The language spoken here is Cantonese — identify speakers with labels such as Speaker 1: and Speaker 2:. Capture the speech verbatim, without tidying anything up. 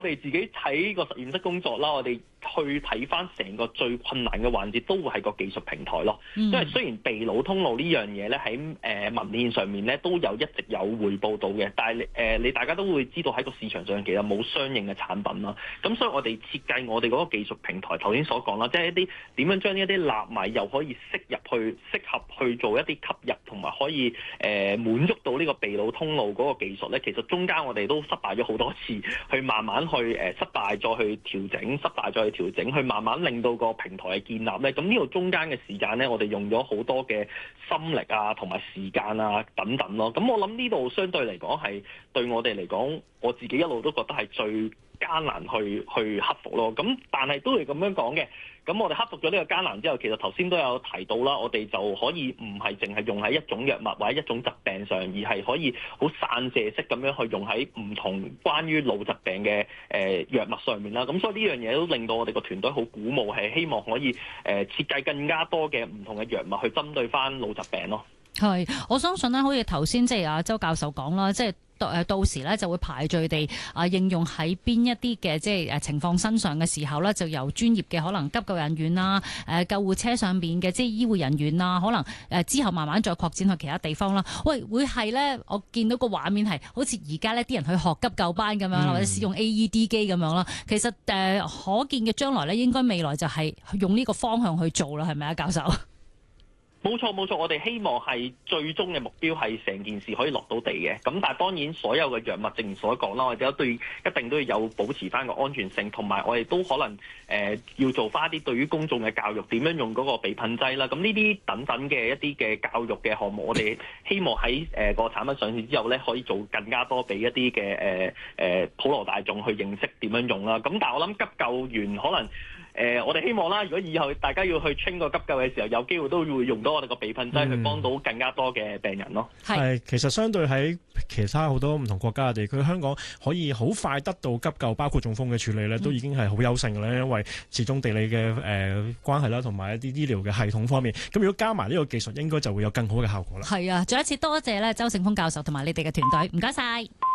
Speaker 1: 我哋自己睇個實驗室工作啦，我哋去睇翻成個最困難嘅環節，都會係個技術平台咯。嗯、因為雖然秘魯通路呢樣嘢咧喺誒文獻上面咧都有一直有匯報到嘅，但係誒、呃、你大家都會知道喺個市場上其實冇相應嘅產品啦。咁所以我哋設計我哋嗰個技術平台，頭先所講啦，即係一啲點樣將呢一啲納米又可以適入去、適合去做一啲吸入，同埋可以誒、呃、滿足到呢個秘魯通路嗰個技術咧，其實中間我哋都失敗咗好多次，去慢慢去誒、呃、失敗再去調整，失敗再去調整，去慢慢令到個平台嘅建立咧。咁呢個中間嘅時間咧，我哋用咗好多嘅心力啊，同埋時間啊等等咯。咁我諗呢度相對嚟講係對我哋嚟講，我自己一路都覺得係最艱難去去克服咯。咁但係都係咁樣講嘅。咁我哋克服咗呢個艱難之後，其實頭先都有提到啦，我哋就可以唔係淨係用喺一種藥物或者一種疾病上，而係可以好散射式咁樣去用喺唔同關於腦疾病嘅誒藥物上面啦。咁所以呢樣嘢都令到我哋個團隊好鼓舞，係希望可以誒設計更加多嘅唔同嘅藥物去針對翻腦疾病咯。
Speaker 2: 係，我相信咧，好似頭先即係阿周教授講啦，即係。誒到時咧就會排序地啊應用喺邊一啲嘅即係誒情況身上嘅時候咧，就由專業嘅可能急救人員啦、誒救護車上邊嘅即係醫護人員啦，可能誒之後慢慢再擴展去其他地方啦。喂，會係咧？我見到個畫面係好似而家呢啲人去學急救班咁樣，嗯、或者使用 A E D 機咁樣啦。其實誒、呃、可見嘅將來咧，應該未來就係用呢個方向去做啦，係咪啊，教授？
Speaker 1: 冇錯冇錯，我哋希望係最終嘅目標係成件事可以落到地嘅。咁但係當然所有嘅藥物正如所講啦，我哋都對一定都要有保持翻個安全性，同埋我哋都可能誒、呃、要做翻一啲對於公眾嘅教育，點樣用嗰個避噴劑啦。咁呢啲等等嘅一啲嘅教育嘅項目，我哋希望喺誒個產品上市之後咧，可以做更加多俾一啲嘅誒誒普羅大眾去認識點樣用啦。咁但係我諗急救員可能。誒、呃，我哋希望啦，如果以後大家要去 train 個急救嘅時候，有機會都會用到我哋個避噴劑去幫到更加多嘅病人咯。
Speaker 3: 係、嗯，其實相對喺其他好多唔同國家嘅地區，香港可以好快得到急救，包括中風嘅處理咧，都已經係好優勝嘅咧。因為始終地理嘅誒、呃、關係啦，同埋一啲醫療嘅系統方面，咁如果加埋呢個技術，應該就會有更好嘅效果啦。
Speaker 2: 係啊，再一次多謝咧周聖峰教授同埋你哋嘅團隊，唔該晒。